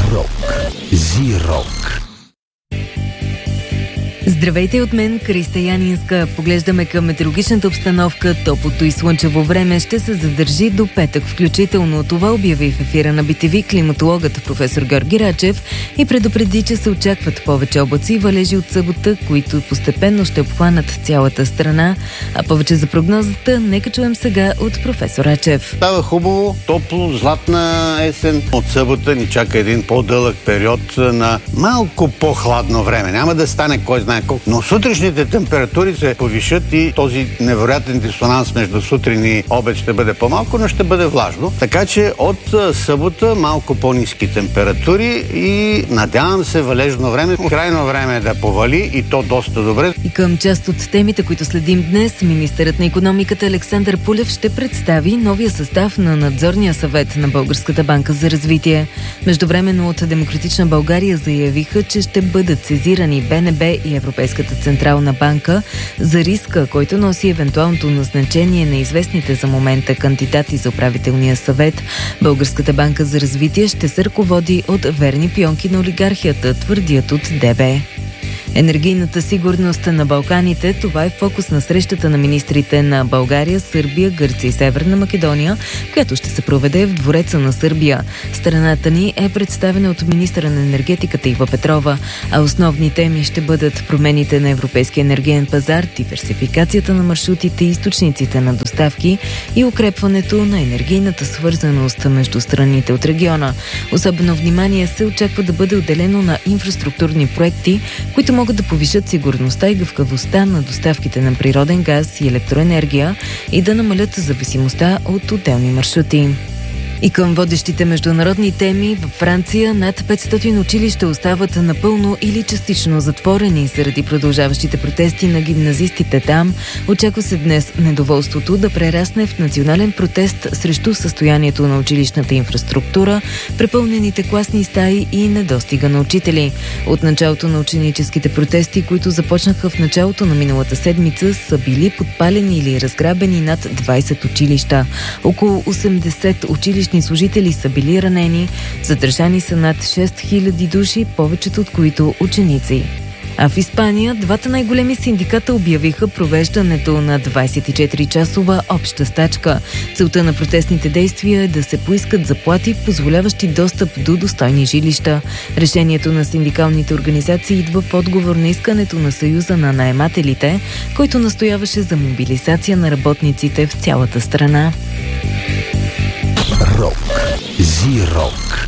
Рок. Зи-рок. Здравейте от мен, Криста Янинска. Поглеждаме към метеорологичната обстановка. Топлото и слънчево време ще се задържи до петък включително. Това обяви в ефира на BTV климатологът професор Георги Рачев и предупреди, че се очакват повече облаци и валежи от събота, които постепенно ще обхванат цялата страна. А повече за прогнозата нека чуем сега от професор Рачев. Става хубаво, топло, златна есен. От събота ни чака един по-дълъг период на малко по-хладно време. Няма да стане кой знае колко. Но сутрешните температури се повишат и този невероятен дисонанс между сутрин и обед ще бъде по-малко, но ще бъде влажно. Така че от събота малко по-ниски температури и надявам се валежно време. Крайно време е да повали и то доста добре. И към част от темите, които следим днес, министърът на икономиката Александър Пулев ще представи новия състав на надзорния съвет на Българската банка за развитие. Междувременно от Демократична България заявиха, че ще бъдат сезирани БНБ и Европейската централна банка за риска, който носи евентуалното назначение на известните за момента кандидати за управителния съвет. Българската банка за развитие ще се ръководи от верни пионки на олигархията, твърдят от ДБ. Енергийната сигурност на Балканите, това е фокус на срещата на министрите на България, Сърбия, Гърция и Северна Македония, която ще се проведе в двореца на Сърбия. Страната ни е представена от министъра на енергетиката Ива Петрова, а основни теми ще бъдат промените на европейския енергиен пазар, диверсификацията на маршрутите и източниците на доставки и укрепването на енергийната свързаност между страните от региона. Особено внимание се очаква да бъде отделено на инфраструктурни проекти, които могат да повишат сигурността и гъвкавостта на доставките на природен газ и електроенергия и да намалят зависимостта от отделни маршрути. И към водещите международни теми, във Франция над 500 училища остават напълно или частично затворени заради продължаващите протести на гимназистите там. Очаква се днес недоволството да прерасне в национален протест срещу състоянието на училищната инфраструктура, препълнените класни стаи и недостига на учители. От началото на ученическите протести, които започнаха в началото на миналата седмица, са били подпалени или разграбени над 20 училища. Около 80 училища служители са били ранени, задържани са над 6000 души, повечето от които ученици. А в Испания двата най-големи синдиката обявиха провеждането на 24-часова обща стачка. Целта на протестните действия е да се поискат заплати, позволяващи достъп до достойни жилища. Решението на синдикалните организации идва в отговор на искането на Съюза на наемателите, който настояваше за мобилизация на работниците в цялата страна. Рок. Зи-рок.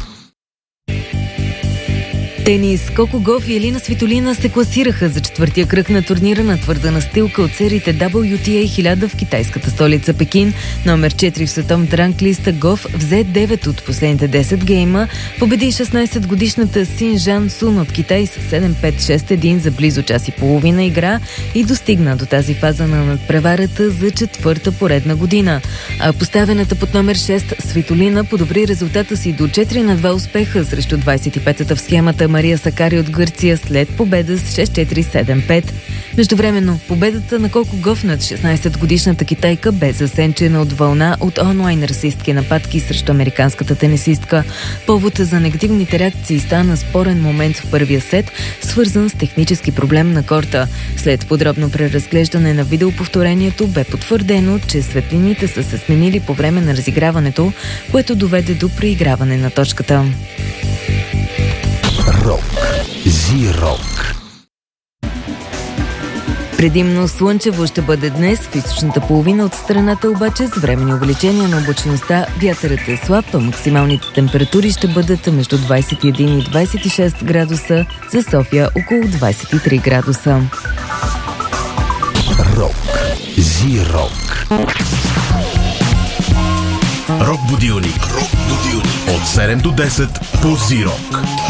Тенис. Коко Гауф и Елина Свитолина се класираха за четвъртия кръг на турнира на твърда настилка от сериите WTA 1000 в китайската столица Пекин. Номер 4 в световната ранглиста Гауф взе 9 от последните 10 гейма, победи 16-годишната Син Жан Сун от Китай с 7-5-6-1 за близо час и половина игра и достигна до тази фаза на надпреварата за четвърта поредна година. А поставената под номер 6 Свитолина подобри резултата си до 4-2 успеха срещу 25-та в схемата Мария Сакари от Гърция след победа с 6-4-7-5. Междувременно, победата на Коко Гауф над 16-годишната китайка бе засенчена от вълна от онлайн расистки нападки срещу американската тенисистка. Повод за негативните реакции стана спорен момент в първия сет, свързан с технически проблем на корта. След подробно преразглеждане на видеоповторението бе потвърдено, че светлините са се сменили по време на разиграването, което доведе до преиграване на точката. Рок. Зи-рок. Предимно слънчево ще бъде днес в източната половина от страната, обаче с временни увеличения на облачността. Вятърът е слаб, а максималните температури ще бъдат между 21 и 26 градуса, за София около 23 градуса. Рок. Зи-рок. Рок будилник. От 7 до 10 по Зи-рок.